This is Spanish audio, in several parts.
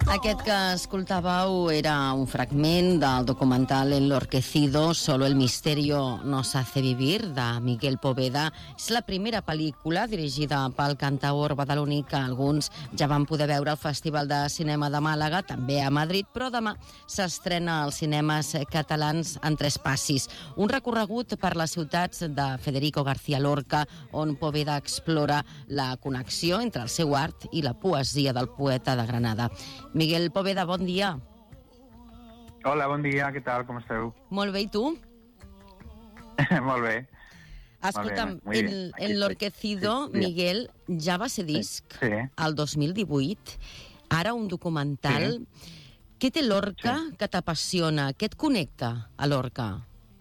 Aquest que escoltàveu era un fragment del documental Enloquecido, Solo el misterio nos hace vivir, de Miguel Poveda. És la primera pel·lícula dirigida pel cantaor badaloní que alguns ja van poder veure al Festival de Cinema de Màlaga, també a Madrid, però demà s'estrena als cinemes catalans en 3 passis. Un recorregut per les ciutats de Federico García Lorca, on Poveda explora la connexió entre el seu art i la poesia del poeta de Granada. Miguel Poveda, bon dia. Hola, bon dia, què tal, com esteu? Molt bé, i tu? Molt bé. Escolta'm, Molt bé. Enloquecido, sí, Miguel, ja va ser disc el 2018, ara un documental. Sí. Què té Lorca que t'apassiona? Què et connecta a Lorca?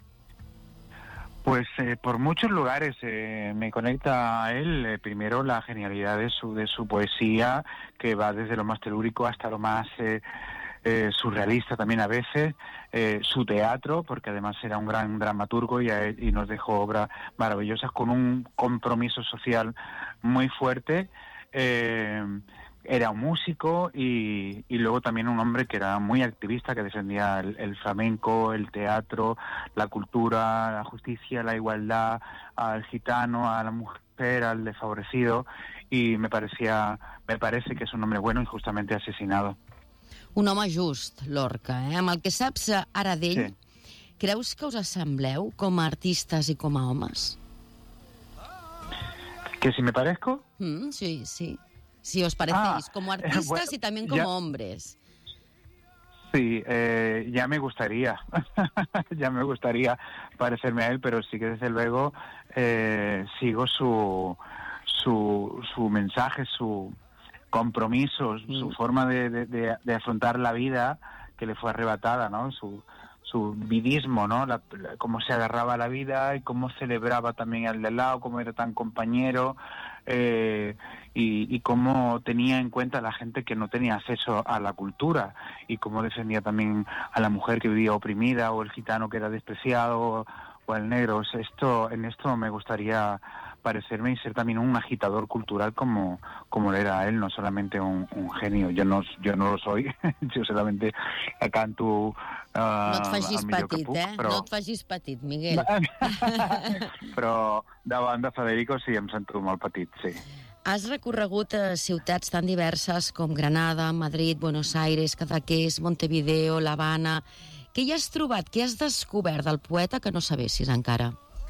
Pues por muchos lugares me conecta a él. Primero la genialidad de su poesía, que va desde lo más telúrico hasta lo más surrealista también a veces. Su teatro, porque además era un gran dramaturgo y nos dejó obras maravillosas con un compromiso social muy fuerte. Era un músico y luego también un hombre que era muy activista, que defendía el flamenco, el teatro, la cultura, la justicia, la igualdad, al gitano, a la mujer, al desfavorecido, y me parece que es un hombre bueno y justamente asesinado. Un home just, Lorca, Amb el que saps ara d'ell, creus que us assembleu com a artistes i com a homes? ¿Que si me parezco? Sí. Si os parecéis como artistas y también como hombres. Sí, ya me gustaría, parecerme a él, pero sí que desde luego sigo su mensaje, su compromiso, su forma de afrontar la vida que le fue arrebatada, ¿no? Su vidismo, ¿no? Cómo se agarraba a la vida y cómo celebraba también al de al lado, cómo era tan compañero, y cómo tenía en cuenta a la gente que no tenía acceso a la cultura, y cómo defendía también a la mujer que vivía oprimida, o el gitano que era despreciado, o el negro. En esto me gustaría parecerme y ser también un agitador cultural como lo era él, no solamente un genio. Yo no lo soy, yo solamente canto no et facis petit, però... No et facis petit, Miguel. Però davant de Federico sí, em sento molt petit, sí. Has recorregut ciutats tan diverses com Granada, Madrid, Buenos Aires, Cadaqués, Montevideo, l'Havana. Què hi has trobat, què has descobert del poeta que no sabessis encara?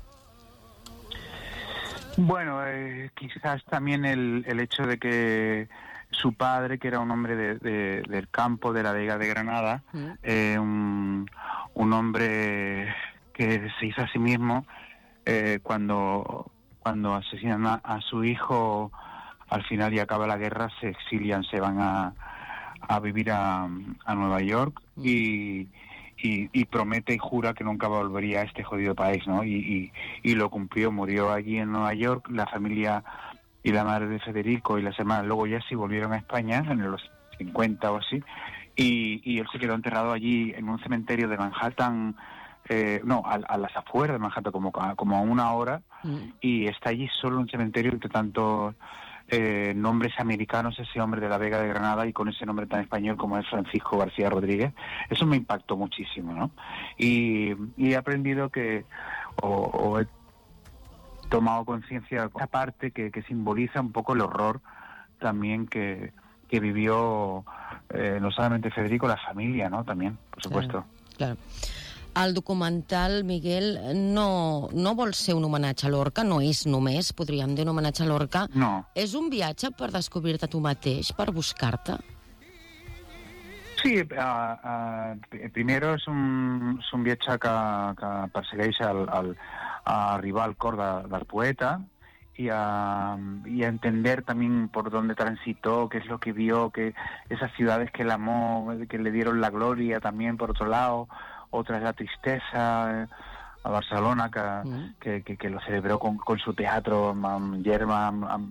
Bueno, quizás también el hecho de que su padre, que era un hombre del campo de la Vega de Granada, un hombre que se hizo a sí mismo cuando asesinan a su hijo, al final y acaba la guerra, se exilian, se van a vivir a Nueva York y promete y jura que nunca volvería a este jodido país, ¿no? Y lo cumplió, murió allí en Nueva York. La familia y la madre de Federico y las hermanas luego ya sí volvieron a España en los 50 o así, y él se quedó enterrado allí en un cementerio de Manhattan, a las afueras de Manhattan, como a 1 hora, y está allí solo un cementerio entre tantos nombres americanos, ese hombre de la Vega de Granada, y con ese nombre tan español como es Francisco García Rodríguez. Eso me impactó muchísimo, ¿no? Y he aprendido que o he tomado conciencia de esa parte que simboliza un poco el horror también que vivió no solamente Federico, la familia, ¿no? También, por supuesto. Claro. El documental, Miguel, no vol ser un homenatge a Lorca, no és només, podríem dir, un homenatge a Lorca. No. És un viatge per descobrir-te tu mateix, per buscar-te? Sí, primero es un viatge que persegueix a arribar al cor del poeta y a entender también por dónde transitó, qué es lo que vio, que esas ciudades que él amó, que le dieron la gloria también por otro lado, otras la tristeza, a Barcelona que lo celebró con su teatro amb Yerma,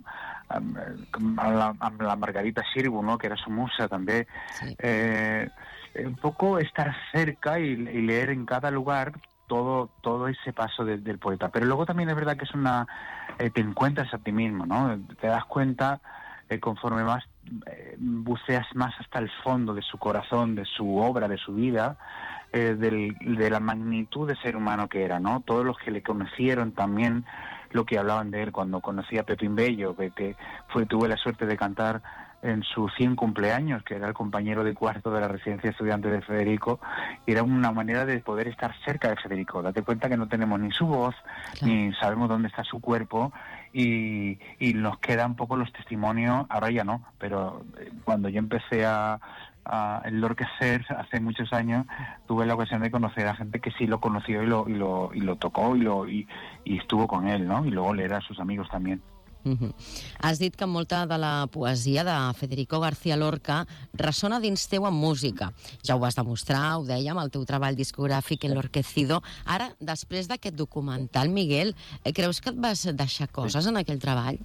amb la Margarita Xirgu, ¿no? Que era su musa también. Sí. Un poco estar cerca y leer en cada lugar todo ese paso del poeta. Pero luego también es verdad que es te encuentras a ti mismo, ¿no? Te das cuenta conforme más buceas más hasta el fondo de su corazón, de su obra, de su vida, de la magnitud de ser humano que era, ¿no? Todos los que le conocieron también lo que hablaban de él. Cuando conocí a Pepín Bello, que tuve la suerte de cantar en su 100 cumpleaños, que era el compañero de cuarto de la residencia estudiante de Federico, y era una manera de poder estar cerca de Federico. Date cuenta que no tenemos ni su voz, ni sabemos dónde está su cuerpo, y nos quedan un poco los testimonios, ahora ya no, pero cuando yo empecé a enlorquecer hace muchos años, tuve la ocasión de conocer a gente que sí lo conoció y lo tocó y estuvo con él, ¿no? Y luego leer a sus amigos también. Has dit que molta de la poesia de Federico García Lorca ressona dins teu amb música. Ja ho vas demostrar, ho dèiem, el teu treball discogràfic Enlorquecido. Ara, després d'aquest documental, Miguel, creus que et vas deixar coses en aquell treball?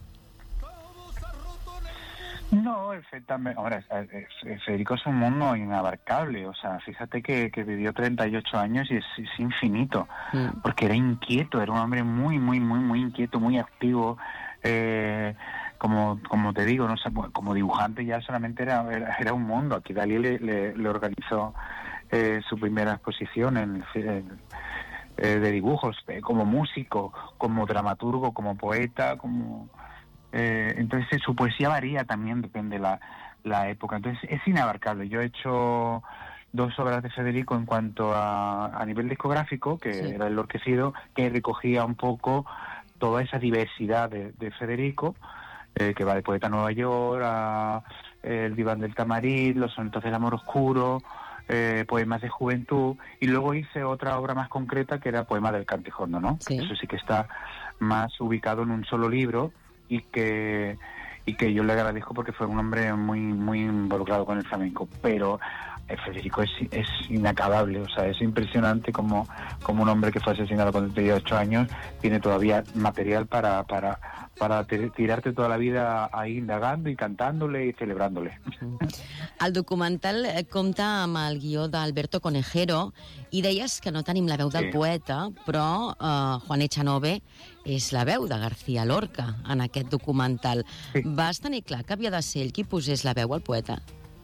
No, efectivamente. Ahora, Federico es un mundo inabarcable. O sea, fíjate que vivió 38 años y es infinito. Porque era inquieto, era un hombre muy, muy, muy, muy inquieto, muy activo. Como te digo, no sé, como dibujante ya solamente era un mundo. Aquí Dalí le organizó su primera exposición de dibujos, como músico, como dramaturgo, como poeta, como... entonces su poesía varía también, depende de la época. Entonces es inabarcable. Yo he hecho 2 obras de Federico en cuanto a nivel discográfico, que era El Enlorquecido, que recogía un poco toda esa diversidad de Federico, que va de Poeta Nueva York a El Diván del Tamarit, Los Sonetos del Amor Oscuro, Poemas de Juventud, y luego hice otra obra más concreta que era Poema del Cantijondo, ¿no? Sí. Eso sí que está más ubicado en un solo libro, y que yo le agradezco porque fue un hombre muy, muy involucrado con el flamenco. Pero Federico es inacabable, o sea, es impresionante como un hombre que fue asesinado con 38 años tiene todavía material para tirarte toda la vida ahí indagando y cantándole y celebrándole. El documental compta amb el guió d'Alberto Conejero i deies que no tenim la veu del poeta, però Juan Echanove és la veu de García Lorca en aquest documental. Sí. Vas tenir clar que havia de ser ell qui posés la veu al poeta?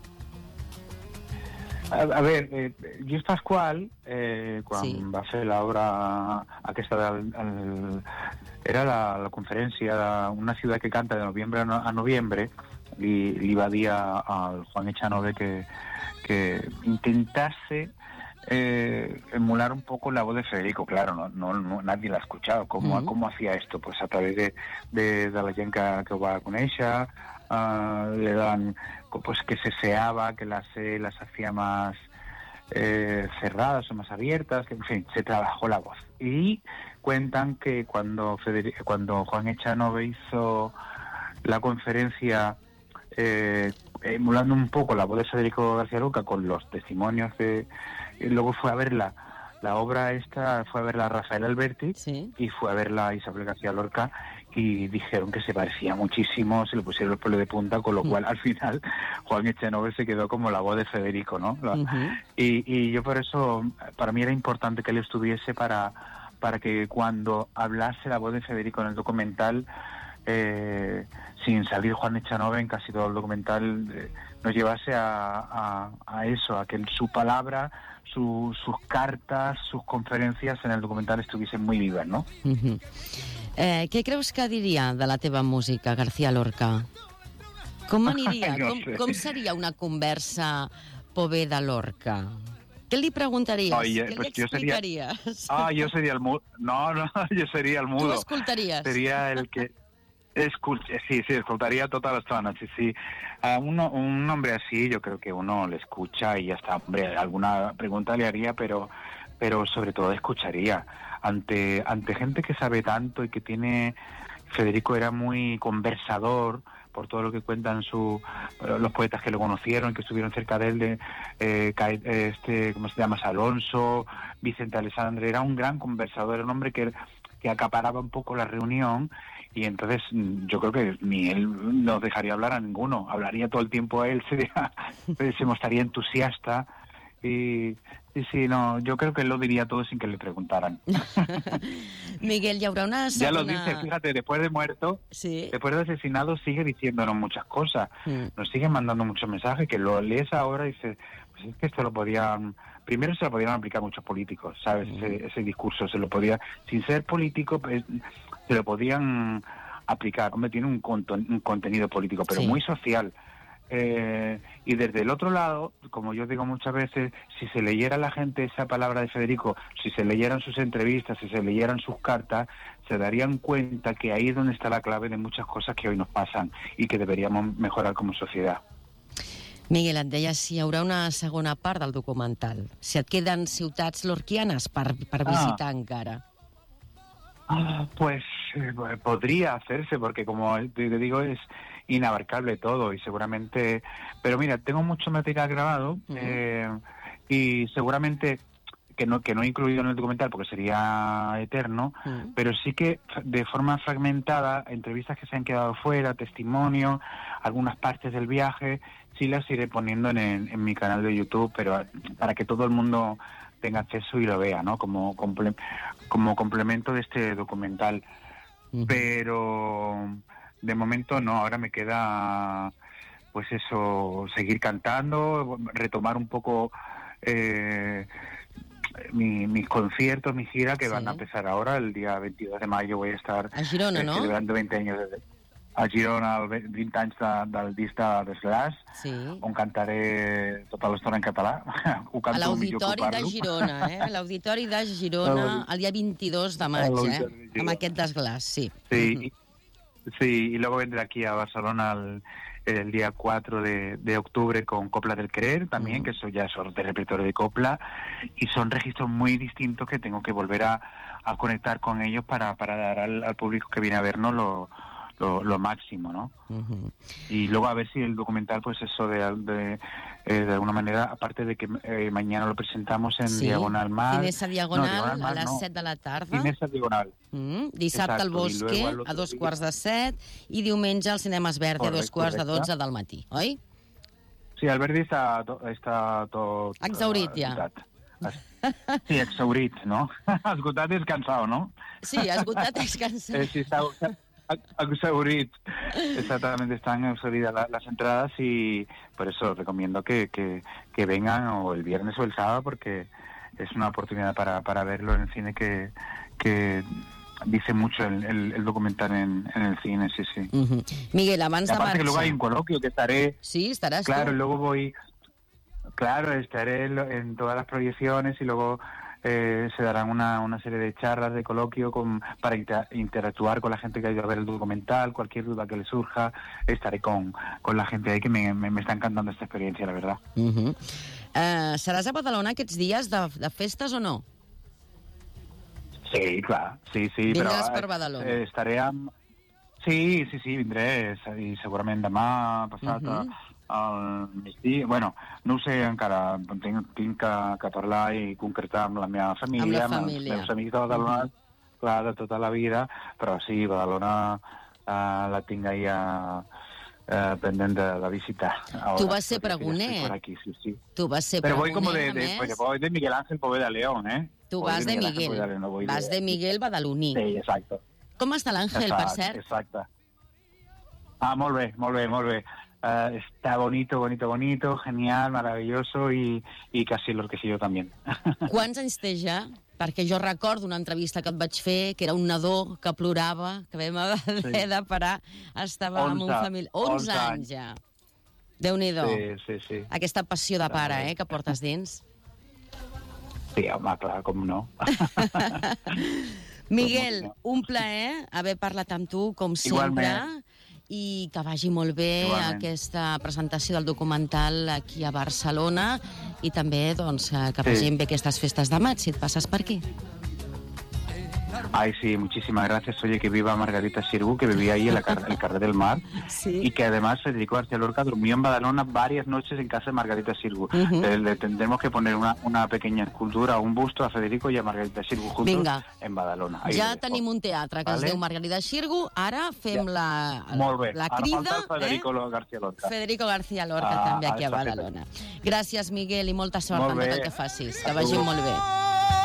A ver, Lluís Pasqual, quan va fer l'obra aquesta era la conferència d'Una ciutat que canta de noviembre a noviembre, li va dir al Juan Echanove que intentase emular un poco la voz de Federico. Claro, no nadie la ha escuchado. ¿Cómo hacía esto? Pues a través de la gent que ho va conèixer, le dan pues que se seaba, que las hacía más cerradas o más abiertas, que en fin, se trabajó la voz. Y cuentan que cuando Juan Echanove hizo la conferencia emulando un poco la voz de Federico García Lorca con los testimonios y luego fue a ver la obra esta, fue a verla Rafael Alberti, y fue a verla Isabel García Lorca, y dijeron que se parecía muchísimo, se le pusieron los pelos de punta, con lo cual al final Juan Echanove se quedó como la voz de Federico, ¿no? Y yo por eso, para mí era importante que él estuviese para que cuando hablase la voz de Federico en el documental, sin salir Juan Echanove en casi todo el documental, nos llevase a eso, a que su palabra, sus cartas, sus conferencias en el documental estuviesen muy vivas, ¿no? Què creus que diria de la teva música, García Lorca? Com aniria? Com seria una conversa Poveda-Lorca? Què li preguntaries? Què li explicaries? Yo sería el mudo. No, yo sería el mudo. Tu escoltaries? Sería el que... Sí, escoltaría toda la zona, sí. A un hombre así, yo creo que uno le escucha y ya está. Hombre, alguna pregunta le haría, pero sobre todo escucharía. Ante gente que sabe tanto y que tiene... Federico era muy conversador, por todo lo que cuentan los poetas que lo conocieron, que estuvieron cerca de él, ¿cómo se llama? Alonso, Vicente Alessandre. Era un gran conversador, era un hombre que acaparaba un poco la reunión, y entonces yo creo que ni él no dejaría hablar a ninguno, hablaría todo el tiempo a él, se mostraría entusiasta, Sí, no, yo creo que él lo diría todo sin que le preguntaran. Miguel, hi haurà una segona... Ya lo dice, fíjate, después de muerto, sí. después de asesinado, sigue diciéndonos muchas cosas. Nos sigue mandando muchos mensajes que lo lees ahora y dices, pues es que esto lo podían... Primero se lo podían aplicar muchos políticos, ¿sabes? Ese discurso se lo podía... Sin ser político, pues, se lo podían aplicar. Hombre, tiene un contenido político, pero muy social. Y desde el otro lado, como yo digo muchas veces, si se leyera la gente esa palabra de Federico, si se leyeran sus entrevistas, si se leyeran sus cartas, se darían cuenta que ahí es donde está la clave de muchas cosas que hoy nos pasan y que deberíamos mejorar como sociedad. Miguel, et deia si hi haurà una segona part del documental, si et queden ciutats lorquianes per visitar encara. Pues podría hacerse, porque como te digo, es inabarcable todo y seguramente... Pero mira, tengo mucho material grabado y seguramente que no he incluido en el documental porque sería eterno, pero sí que de forma fragmentada, entrevistas que se han quedado fuera, testimonio, algunas partes del viaje, sí las iré poniendo en mi canal de YouTube, pero para que todo el mundo tenga acceso y lo vea, ¿no? Como complemento de este documental. Pero de momento no, ahora me queda pues eso, seguir cantando, retomar un poco mis conciertos, mi gira, que van a empezar ahora, el día 22 de mayo voy a estar a Girona, no? Celebrando 20 anys a Girona, 20 anys del disc de Slash, on cantaré tota l'estona en català. Ho canto a l'Auditori de Girona, a l'Auditori de Girona, el dia 22 de maig, amb aquest desglàs, sí. Sí, y luego vendré aquí a Barcelona el día 4 de octubre con Copla del Querer también, que eso ya es de repertorio de copla, y son registros muy distintos que tengo que volver a conectar con ellos para dar al público que viene a vernos lo máximo, ¿no? Y luego a ver si el documental, pues eso de alguna manera, aparte de que mañana lo presentamos en Diagonal Mar... Cinesa Diagonal, a les 7 de la tarda. Cinesa Diagonal. Dissabte al Bosque, a 2:15, i diumenge al Cinemes Verdi a 2:12 del matí, oi? Sí, el Verdi està tot... Exhaurit, ja. Sí, exhaurit, no? Esgotat és cansado, ¿no? Sí, esgotat és cansado. Sí, está exhaurit. Exactamente, están exhauridas las entradas y por eso recomiendo que vengan o el viernes o el sábado, porque es una oportunidad para verlo en el cine que dice mucho el documental en el cine, sí. Miguel, abans de marxar... Aparte que luego hay un coloquio que estaré... Sí, estarás claro, tú. Luego voy... Claro, estaré en todas las proyecciones y luego... se darán una serie de charlas, de coloquio para interactuar con la gente que ha ido a ver el documental, cualquier duda que le surja, estaré con la gente ahí, que me está encantando esta experiencia, la verdad. Seràs a Badalona aquests dies de festes o no? Sí, clar, sí. Vindràs per Badalona? Estaré amb... Sí, vindré, i segurament demà, passat... al migdia, bueno, no ho sé encara, tinc que parlar i concretar amb la meva família, amb els meus amics de Badalona, clar, de tota la vida, però sí, Badalona la tinc ahí pendent de visitar. Ahora, tu vas ser pregoner. Sí. Tu vas ser pero pregoner, voy de Miguel Ángel Poveda León, ¿eh? Tu vas de Miguel, vas de Miguel Badaloní. Sí, exacto. Com està l'Àngel, per cert? Exacte. Molt bé. Está bonito, genial, maravilloso y casi enloquecido también. Quants anys té ja? Perquè jo recordo una entrevista que et vaig fer, que era un nadó que plorava, que vam haver de parar, estava amb un família... 11 anys ja. Déu-n'hi-do. Sí. Aquesta passió de pare, que portes dins. Sí, home, clar, com no. Miguel, un plaer haver parlat amb tu, com sempre. Igualment. I que vagi molt bé aquesta presentació del documental aquí a Barcelona i també que vagin bé aquestes festes de maig, si et passes per aquí. Ay, sí, muchísimas gracias. Oye, que viva Margarita Xirgu, que vivía ahí en el Carrer del Mar, Sí. y que además Federico García Lorca durmió en Badalona varias noches en casa de Margarita Xirgu. Le tendremos que poner una pequeña escultura, un busto a Federico y a Margarita Xirgu juntos. Vinga. En Badalona. Ahí Ja tenim un teatre que es diu Margarita Xirgu, ara fem la crida. Ara falta Federico García Lorca. Federico García Lorca també aquí a Badalona. Gràcies, Miguel, i molta sort en tot el que facis. Que vagi molt bé.